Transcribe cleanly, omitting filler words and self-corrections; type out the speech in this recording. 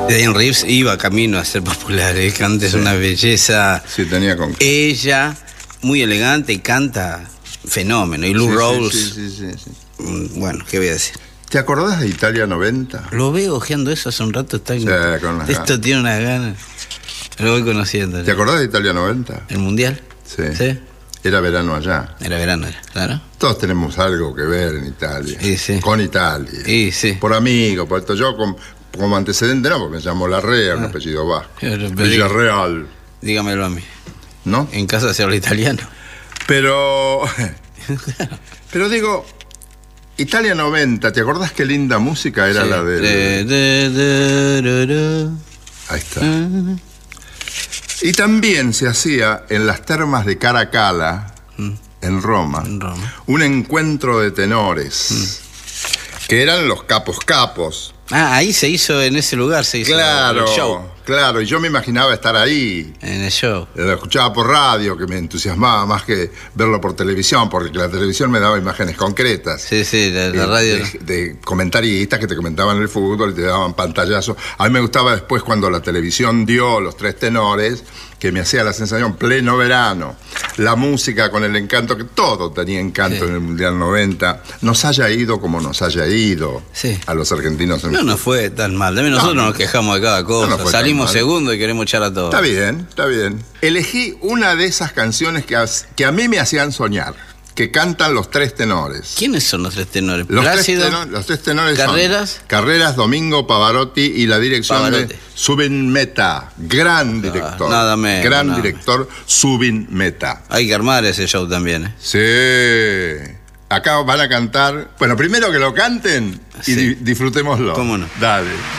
Diane Reeves iba camino a ser popular, canta es una belleza. Sí, tenía con qué. Ella, muy elegante y canta fenómeno. Y Lou Rawls. Sí. Bueno, ¿qué voy a decir? ¿Te acordás de Italia 90? Lo veo ojeando eso hace un rato. Esto tiene unas ganas. Lo voy conociendo. ¿Te acordás de Italia 90? ¿El Mundial? Sí. Era verano allá. Era verano, claro. Todos tenemos algo que ver en Italia. Sí. Con Italia. Sí. Por amigos, por esto. Yo como antecedente no, porque me llamo Larrea, un apellido vasco. Villarreal. Dígamelo a mí. ¿No? En casa se habla italiano. Pero digo, Italia 90, ¿te acordás qué linda música era la de... Ahí está. Y también se hacía en las termas de Caracalla, en Roma, un encuentro de tenores, que eran los capos. Ahí se hizo, en ese lugar se hizo el show. Claro, y yo me imaginaba estar ahí. En el show. Lo escuchaba por radio, que me entusiasmaba más que verlo por televisión, porque la televisión me daba imágenes concretas. Sí, la radio. De comentaristas que te comentaban el fútbol y te daban pantallazos. A mí me gustaba después cuando la televisión dio los tres tenores, que me hacía la sensación, pleno verano, la música con el encanto, que todo tenía encanto en el Mundial 90, nos haya ido como nos haya ido a los argentinos. No nos fue tan mal, también nosotros nos quejamos de cada cosa, salimos segundo y queremos echar a todos. Está bien. Elegí una de esas canciones que a mí me hacían soñar, que cantan los tres tenores. ¿Quiénes son los tres tenores? Los tres tenores ¿Carreras? Son Carreras, Domingo, Pavarotti y la dirección de Zubin Mehta, gran director. Nada menos. Gran director, Zubin Mehta. Hay que armar ese show también, Sí. Acá van a cantar. Bueno, primero que lo canten y disfrutémoslo. ¿Cómo no? Dale.